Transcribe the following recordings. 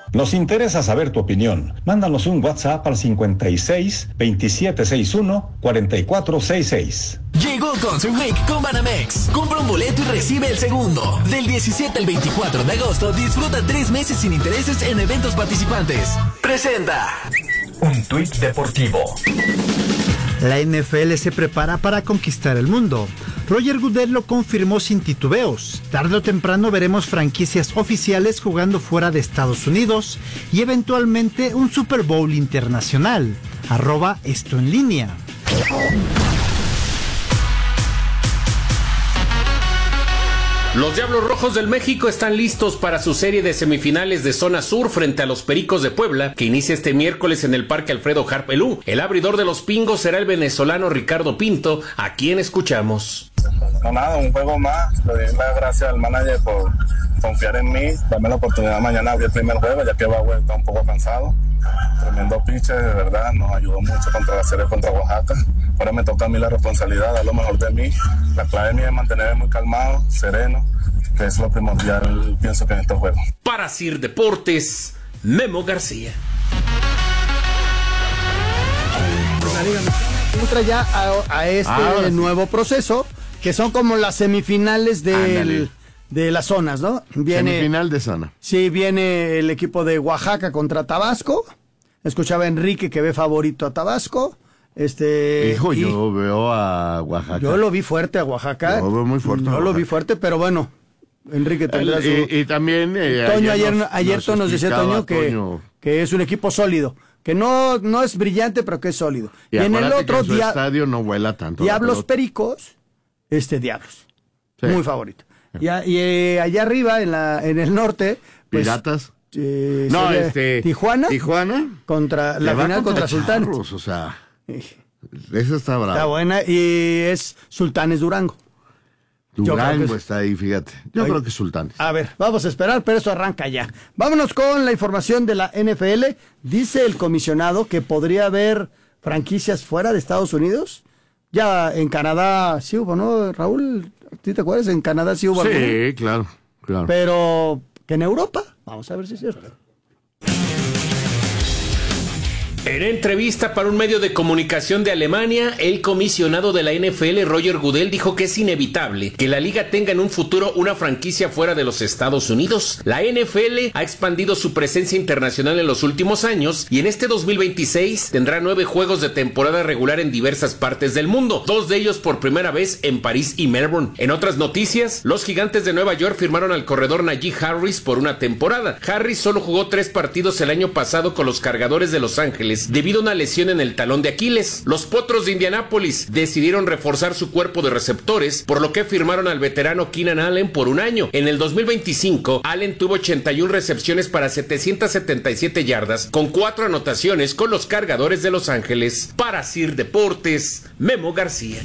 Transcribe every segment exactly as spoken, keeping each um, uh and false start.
Nos interesa saber tu opinión. Mándanos un WhatsApp al cincuenta y seis, veintisiete sesenta y uno, cuarenta y cuatro sesenta y seis. Llegó Concert Week con Banamex. Compra un boleto y recibe el segundo. Del diecisiete al veinticuatro de agosto, disfruta tres meses sin intereses en eventos participantes. Presenta un tuit deportivo. La N F L se prepara para conquistar el mundo. Roger Goodell lo confirmó sin titubeos. Tarde o temprano veremos franquicias oficiales jugando fuera de Estados Unidos y eventualmente un Super Bowl internacional. Arroba esto en línea. Los Diablos Rojos del México están listos para su serie de semifinales de zona sur frente a los Pericos de Puebla, que inicia este miércoles en el Parque Alfredo Harp Elú. El abridor de los Pingos será el venezolano Ricardo Pinto, a quien escuchamos. No, nada, un juego más. Le doy las gracias al manager por confiar en mí, darme la oportunidad mañana de abrir el primer juego, ya que Bagüe está un poco cansado. Tremendo pitcher, de verdad, nos ayudó mucho contra la serie contra Oaxaca. Ahora me toca a mí la responsabilidad, dar lo mejor de mí. La clave mía es mantenerme muy calmado, sereno, que es lo primordial, pienso que en estos juegos. Para Sir Deportes, Memo García. Entra ya a, a este ah, nuevo proceso, que son como las semifinales del, de las zonas, ¿no? Viene, Semifinal de zona. Sí, viene el equipo de Oaxaca contra Tabasco. Escuchaba a Enrique que ve favorito a Tabasco. Este, Hijo, y yo veo a Oaxaca. Yo lo vi fuerte a Oaxaca. Yo lo veo muy fuerte. Yo lo vi fuerte, pero bueno, Enrique tendrá el, su... y, y también... Eh, Toño, ayer, nos, ayer nos nos decía Toño que, Toño que es un equipo sólido. Que no, no es brillante, pero que es sólido. Y, y en el otro que en su dia... estadio no vuela tanto. Diablos Pericos, este Diablos. Sí. Muy favorito. Y, a, y eh, allá arriba, en la en el norte... Pues, Piratas. Eh, no, este... Tijuana. Tijuana. Contra la final contra, contra Sultanes. O sea... Eso está bravo. Está buena y es Sultanes Durango. Durango es... está ahí, fíjate. Yo Oye, creo que Sultanes. A ver, vamos a esperar, pero eso arranca ya. Vámonos con la información de la N F L. Dice el comisionado que podría haber franquicias fuera de Estados Unidos. Ya en Canadá sí hubo, ¿no, Raúl? ¿Tú te acuerdas? En Canadá sí hubo. Sí, alguna. claro, claro. Pero que en Europa, vamos a ver si es cierto. En entrevista para un medio de comunicación de Alemania, el comisionado de la N F L, Roger Goodell, dijo que es inevitable que la liga tenga en un futuro una franquicia fuera de los Estados Unidos. La N F L ha expandido su presencia internacional en los últimos años y en este dos mil veintiséis tendrá nueve juegos de temporada regular en diversas partes del mundo, dos de ellos por primera vez en París y Melbourne. En otras noticias, los Gigantes de Nueva York firmaron al corredor Najee Harris por una temporada. Harris solo jugó tres partidos el año pasado con los Cargadores de Los Ángeles debido a una lesión en el talón de Aquiles. Los Potros de Indianápolis decidieron reforzar su cuerpo de receptores, por lo que firmaron al veterano Keenan Allen por un año. En el dos mil veinticinco, Allen tuvo ochenta y una recepciones para setecientas setenta y siete yardas, con cuatro anotaciones con los Cargadores de Los Ángeles. Para Sir Deportes, Memo García.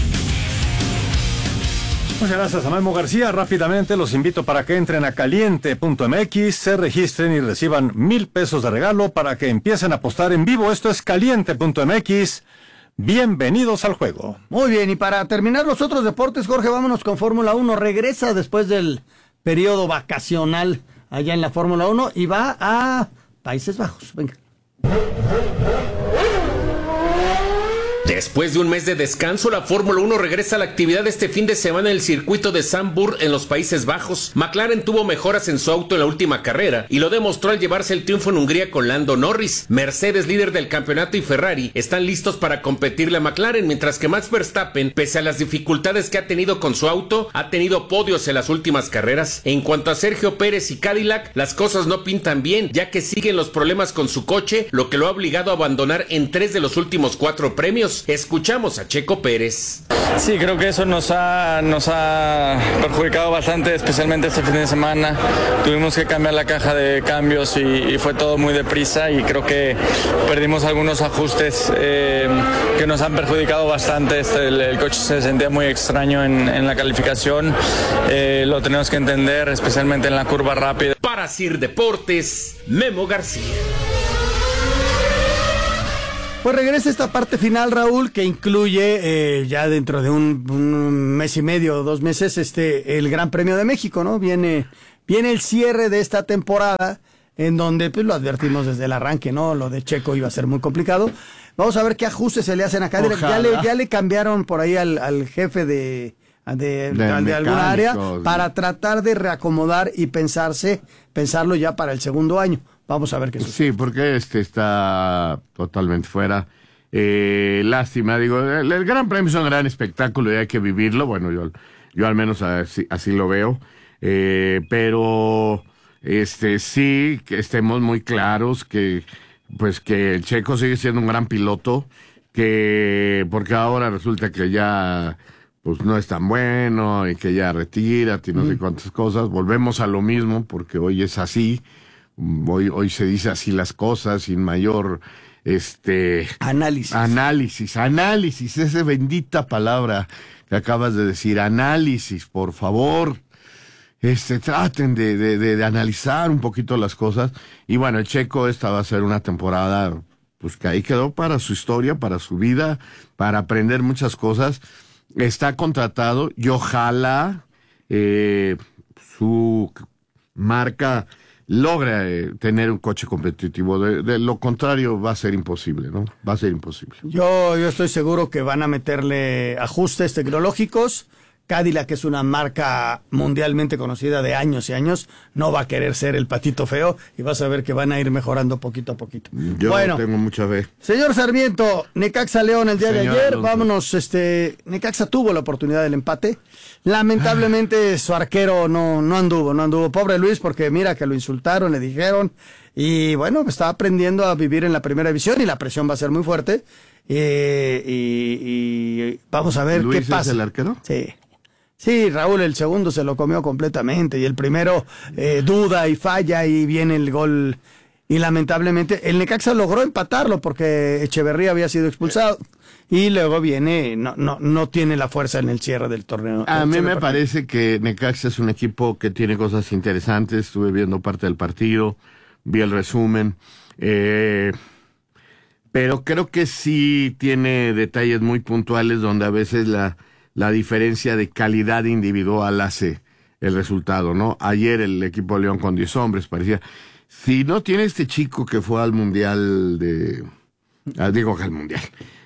Muchas gracias a Memo García. Rápidamente los invito para que entren a caliente punto m x, se registren y reciban mil pesos de regalo para que empiecen a apostar en vivo. Esto es caliente punto m x. Bienvenidos al juego. Muy bien, y para terminar los otros deportes, Jorge, vámonos con Fórmula uno. Regresa después del periodo vacacional allá en la Fórmula uno y va a Países Bajos. Venga. Después de un mes de descanso, la Fórmula uno regresa a la actividad este fin de semana en el circuito de Zandvoort en los Países Bajos. McLaren tuvo mejoras en su auto en la última carrera y lo demostró al llevarse el triunfo en Hungría con Lando Norris. Mercedes, líder del campeonato, y Ferrari están listos para competirle a McLaren, mientras que Max Verstappen, pese a las dificultades que ha tenido con su auto, ha tenido podios en las últimas carreras. En cuanto a Sergio Pérez y Cadillac, las cosas no pintan bien, ya que siguen los problemas con su coche, lo que lo ha obligado a abandonar en tres de los últimos cuatro premios. Escuchamos a Checo Pérez. Sí, creo que eso nos ha, nos ha perjudicado bastante, especialmente este fin de semana. Tuvimos que cambiar la caja de cambios y, y fue todo muy deprisa y creo que perdimos algunos ajustes eh, que nos han perjudicado bastante. Este, el, el coche se sentía muy extraño en, en la calificación. Eh, lo tenemos que entender, especialmente en la curva rápida. Para Sir Deportes, Memo García. Pues regresa esta parte final, Raúl, que incluye eh, ya dentro de un, un mes y medio o dos meses este el Gran Premio de México, ¿no? Viene, viene el cierre de esta temporada en donde pues lo advertimos desde el arranque, ¿no? Lo de Checo iba a ser muy complicado. Vamos a ver qué ajustes se le hacen acá. Ya le, ya le cambiaron por ahí al, al jefe de, de, de, de alguna área para tratar de reacomodar y pensarse, pensarlo ya para el segundo año. Vamos a ver qué sucede. Sí, porque este está totalmente fuera. Eh, lástima, digo, el, el Gran Premio es un gran espectáculo y hay que vivirlo. Bueno, yo, yo al menos así, así lo veo. Eh, pero este sí que estemos muy claros que pues que el Checo sigue siendo un gran piloto, que porque ahora resulta que ya pues no es tan bueno y que ya retírate y no mm. sé cuántas cosas. Volvemos a lo mismo porque hoy es así. Hoy, hoy se dice así las cosas sin mayor este análisis. Análisis, análisis, esa bendita palabra que acabas de decir, análisis, por favor. Este, traten de, de, de, de analizar un poquito las cosas. Y bueno, el Checo esta va a ser una temporada, pues que ahí quedó para su historia, para su vida, para aprender muchas cosas. Está contratado y ojalá eh, su marca logra eh, tener un coche competitivo. De, de lo contrario va a ser imposible, ¿no? Va a ser imposible. Yo, yo estoy seguro que van a meterle ajustes tecnológicos. Cadillac, que es una marca mundialmente conocida de años y años, no va a querer ser el patito feo y vas a ver que van a ir mejorando poquito a poquito. Yo bueno, tengo mucha fe. Señor Sarmiento, Necaxa León el día Señor de ayer, Alonso. Vámonos, este, Necaxa tuvo la oportunidad del empate. Lamentablemente su arquero no, no anduvo, no anduvo. Pobre Luis, porque mira que lo insultaron, le dijeron, y bueno, está aprendiendo a vivir en la primera división y la presión va a ser muy fuerte. Eh, y, y vamos a ver ¿Luis qué pasa. ¿Luis es el arquero? Sí. Sí, Raúl, el segundo se lo comió completamente y el primero eh, duda y falla y viene el gol y lamentablemente el Necaxa logró empatarlo porque Echeverría había sido expulsado y luego viene, no no no tiene la fuerza en el cierre del torneo. A mí me parece que Necaxa es un equipo que tiene cosas interesantes, estuve viendo parte del partido, vi el resumen, eh, pero creo que sí tiene detalles muy puntuales donde a veces la la diferencia de calidad individual hace el resultado, ¿no? Ayer el equipo de León con diez hombres parecía, si no tiene este chico que fue al mundial de, ah, digo que al mundial,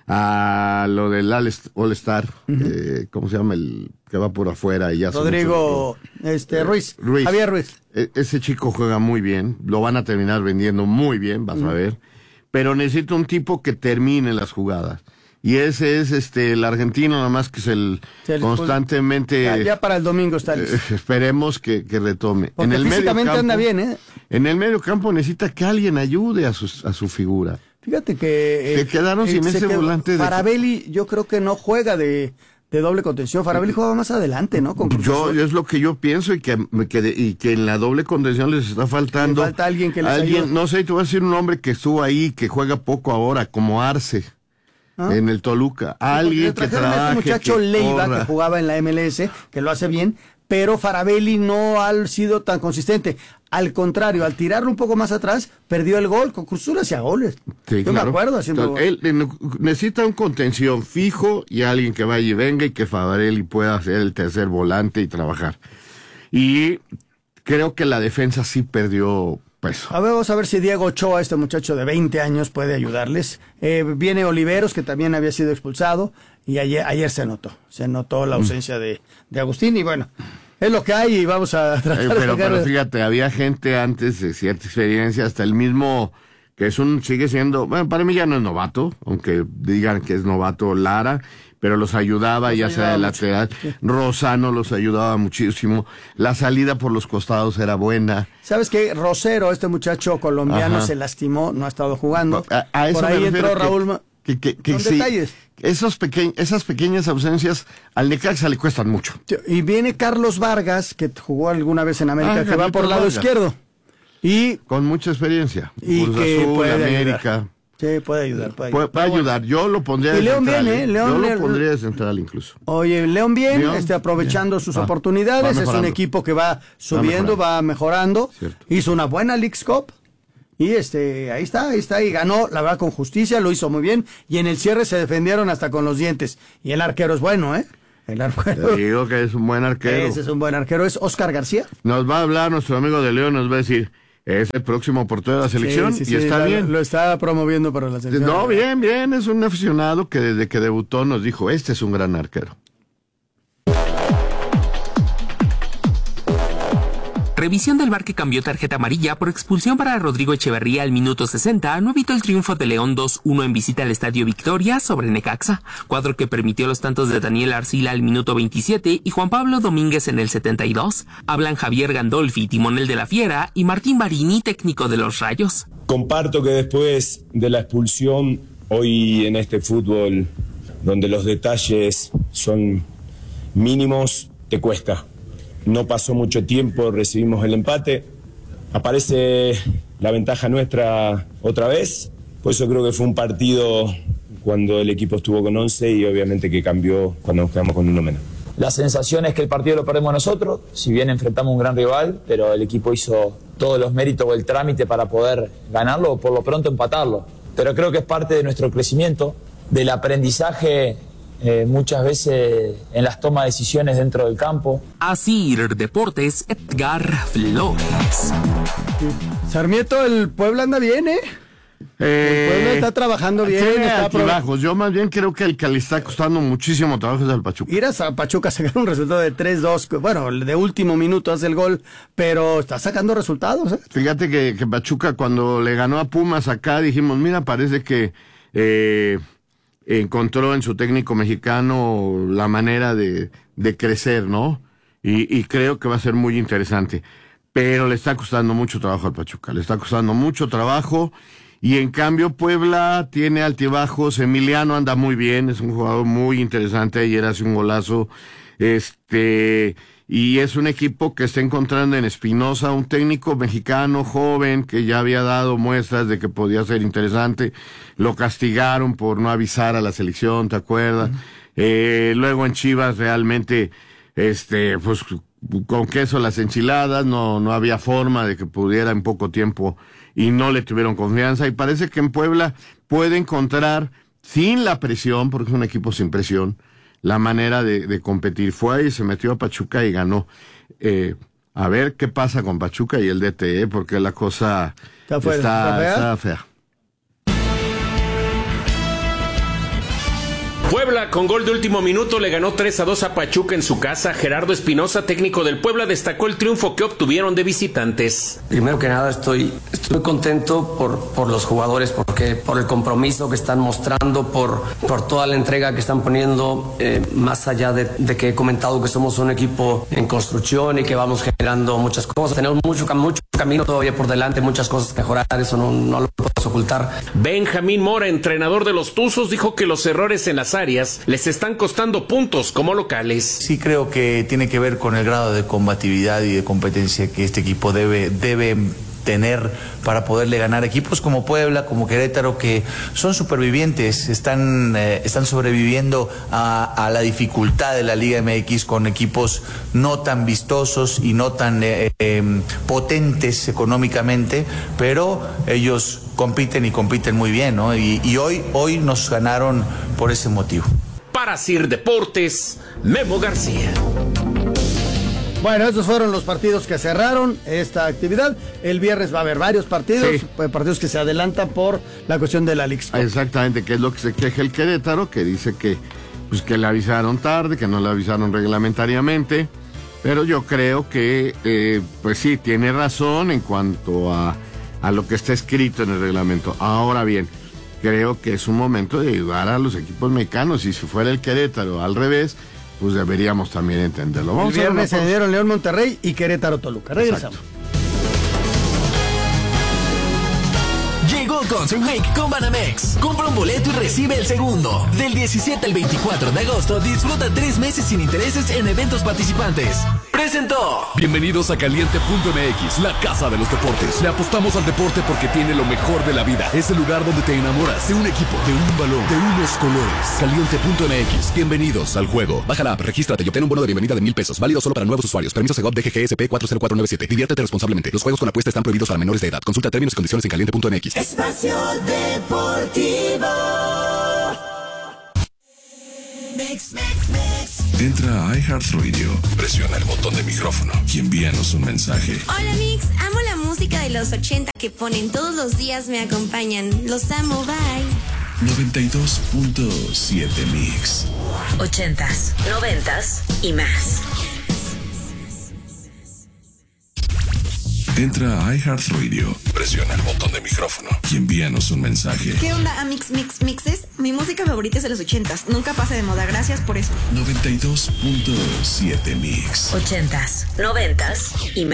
a lo del All-Star, uh-huh. eh, ¿cómo se llama? El que va por afuera y ya Rodrigo mucho, este, eh, Ruiz, Ruiz, Javier Ruiz. E- ese chico juega muy bien, lo van a terminar vendiendo muy bien, vas uh-huh. a ver, pero necesito un tipo que termine las jugadas. Y ese es este el argentino, nada más que es el sí, constantemente... Ya, ya para el domingo está listo. Eh, esperemos que, que retome. Porque en el físicamente medio campo, anda bien, ¿eh? En el medio campo necesita que alguien ayude a su, a su figura. Fíjate que... Se eh, quedaron eh, sin ese quedó, volante de... Farabelli yo creo que no juega de, de doble contención. Farabelli juega más adelante, ¿no? Con yo Es lo que yo pienso y que, que, y que en la doble contención les está faltando... Le falta alguien que les alguien, ayude. No sé, te voy a decir un hombre que estuvo ahí, que juega poco ahora, como Arce. ¿Ah? En el Toluca, sí, alguien que trabaje, este muchacho que Leiva corra. Que jugaba en la M L S, que lo hace bien, pero Farabelli no ha sido tan consistente. Al contrario, al tirarlo un poco más atrás, perdió el gol. Con Cruz Azul hacía goles. Sí, Yo claro. me acuerdo haciendo Entonces, él necesita un contención fijo y alguien que vaya y venga y que Farabelli pueda ser el tercer volante y trabajar. Y creo que la defensa sí perdió peso. A ver, vamos a ver si Diego Ochoa, este muchacho de veinte años, puede ayudarles. Eh, viene Oliveros, que también había sido expulsado, y ayer, ayer se notó, se notó la ausencia de, de Agustín, y bueno, es lo que hay y vamos a tratar eh, pero, de sacar... pero fíjate, había gente antes de cierta experiencia, hasta el mismo, que es un, sigue siendo, bueno, para mí ya no es novato, aunque digan que es novato Lara, pero los ayudaba, los ya ayudaba sea de lateral. Sí. Rosano los ayudaba muchísimo. La salida por los costados era buena. ¿Sabes qué? Rosero, este muchacho colombiano, Ajá. se lastimó, no ha estado jugando. A, a eso por ahí entró Raúl. Que, que, que, Son sí, detalles. Esos peque, esas pequeñas ausencias al Necaxa le cuestan mucho. Y viene Carlos Vargas, que jugó alguna vez en América, ah, que va por el lado Vargas. izquierdo. Y con mucha experiencia. Y Cruz que Azul, puede América. Ayudar. Sí, puede ayudar. Puede, puede, puede ayudar. Yo lo pondría de León central. Viene, ¿eh? León, Yo lo León, pondría de central incluso. Oye, León bien, León, este, aprovechando bien. sus va, oportunidades. Va es un equipo que va subiendo, va mejorando. Va mejorando. Cierto. Hizo una buena Leagues Cup. Y este, ahí está, ahí está, y ganó, la verdad, con justicia, lo hizo muy bien. Y en el cierre se defendieron hasta con los dientes. Y el arquero es bueno, ¿eh? El arquero. Te digo que es un buen arquero. Ese es un buen arquero. ¿Es Oscar García? Nos va a hablar nuestro amigo de León, nos va a decir... es el próximo portero de la selección sí, sí, y sí, está la, bien. Lo está promoviendo para la selección. No, bien, bien, es un aficionado que desde que debutó nos dijo, este es un gran arquero. Revisión del V A R que cambió tarjeta amarilla por expulsión para Rodrigo Echeverría al minuto sesenta no evitó el triunfo de León dos uno en visita al Estadio Victoria sobre Necaxa, cuadro que permitió los tantos de Daniel Arcila al minuto veintisiete y Juan Pablo Domínguez en el setenta y dos. Hablan Javier Gandolfi, timonel de la Fiera, y Martín Barini, técnico de los Rayos. Comparto que después de la expulsión, hoy en este fútbol, donde los detalles son mínimos, te cuesta. No pasó mucho tiempo, recibimos el empate, aparece la ventaja nuestra otra vez, por eso creo que fue un partido cuando el equipo estuvo con once y obviamente que cambió cuando nos quedamos con uno menos. La sensación es que el partido lo perdemos nosotros, si bien enfrentamos un gran rival, pero el equipo hizo todos los méritos o el trámite para poder ganarlo o por lo pronto empatarlo. Pero creo que es parte de nuestro crecimiento, del aprendizaje. Eh, muchas veces en las tomas de decisiones dentro del campo. Así Deportes, Edgar Flores. Sarmiento, el Puebla anda bien, ¿eh? Eh, el Puebla está trabajando bien. Tiene está altibajos. Yo más bien creo que el que le está costando muchísimo trabajo es al Pachuca. Ir a Pachuca sacar un resultado de tres dos, bueno, de último minuto hace el gol, pero está sacando resultados, ¿eh? Fíjate que, que Pachuca cuando le ganó a Pumas acá dijimos, mira, parece que... Eh, encontró en su técnico mexicano la manera de, de crecer, ¿no? Y, y creo que va a ser muy interesante. Pero le está costando mucho trabajo al Pachuca, le está costando mucho trabajo. Y en cambio Puebla tiene altibajos. Emiliano anda muy bien, es un jugador muy interesante. Ayer hace un golazo. Este... Y es un equipo que está encontrando en Espinosa un técnico mexicano joven que ya había dado muestras de que podía ser interesante. Lo castigaron por no avisar a la selección, ¿te acuerdas? Uh-huh. Eh, luego en Chivas realmente, este, pues con queso las enchiladas, no, no había forma de que pudiera en poco tiempo y no le tuvieron confianza. Y parece que en Puebla puede encontrar, sin la presión, porque es un equipo sin presión, la manera de, de competir. Fue ahí, se metió a Pachuca y ganó. Eh, a ver qué pasa con Pachuca y el D T, ¿eh? Porque la cosa está, fuera, está, ¿está fea? está fea. Puebla, con gol de último minuto, le ganó tres a dos a Pachuca en su casa. Gerardo Espinosa, técnico del Puebla, destacó el triunfo que obtuvieron de visitantes. Primero que nada, estoy, estoy contento por, por los jugadores, porque por el compromiso que están mostrando, por, por toda la entrega que están poniendo, eh, más allá de, de que he comentado que somos un equipo en construcción y que vamos generando muchas cosas. Tenemos mucho, mucho camino todavía por delante, muchas cosas que mejorar, eso no, no lo puedes ocultar. Benjamín Mora, entrenador de los Tuzos, dijo que los errores en las áreas les están costando puntos como locales. Sí creo que tiene que ver con el grado de combatividad y de competencia que este equipo debe, debe tener para poderle ganar equipos como Puebla, como Querétaro, que son supervivientes, están, eh, están sobreviviendo a, a la dificultad de la Liga M X con equipos no tan vistosos y no tan eh, eh, potentes económicamente, pero ellos compiten y compiten muy bien, ¿no? Y, y hoy, hoy nos ganaron por ese motivo. Para Sir Deportes, Memo García. Bueno, estos fueron los partidos que cerraron esta actividad. El viernes va a haber varios partidos, sí. partidos que se adelantan por la cuestión de la League Cup. Exactamente, que es lo que se queja el Querétaro, que dice que, pues, que le avisaron tarde, que no le avisaron reglamentariamente, pero yo creo que, eh, pues sí, tiene razón en cuanto a, a lo que está escrito en el reglamento. Ahora bien, creo que es un momento de ayudar a los equipos mexicanos, y si fuera el Querétaro al revés, pues deberíamos también entenderlo. Vamos el viernes se dieron León Monterrey y Querétaro Toluca. Regresamos. Exacto. Llegó ConcertMake con Banamex. Compra un boleto y recibe el segundo. Del diecisiete al veinticuatro de agosto, disfruta tres meses sin intereses en eventos participantes. Presentó. Bienvenidos a Caliente punto M X, la casa de los deportes. Le apostamos al deporte porque tiene lo mejor de la vida. Es el lugar donde te enamoras de un equipo, de un balón, de unos colores. Caliente punto M X. Bienvenidos al juego. Baja la app, regístrate y obtén un bono de bienvenida de mil pesos. Válido solo para nuevos usuarios. Permiso Segov D G G S P cuatro cero cuatro nueve siete. Diviértete responsablemente. Los juegos con apuesta están prohibidos para menores de edad. Consulta términos y condiciones en caliente punto M X. Espacio Deportivo. Mix, mix, mix. Entra a iHeartRadio, presiona el botón de micrófono y envíanos un mensaje. Hola Mix, amo la música de los ochenta que ponen todos los días, me acompañan. Los amo, bye. noventa y dos punto siete Mix. Ochentas, noventas y más. Entra a iHeartRadio, presiona el botón de micrófono y envíanos un mensaje. ¿Qué onda, Mix Mix Mixes? Mi música favorita es de los ochentas. Nunca pasa de moda. Gracias por eso. noventa y dos punto siete Mix. Ochentas, noventas y más.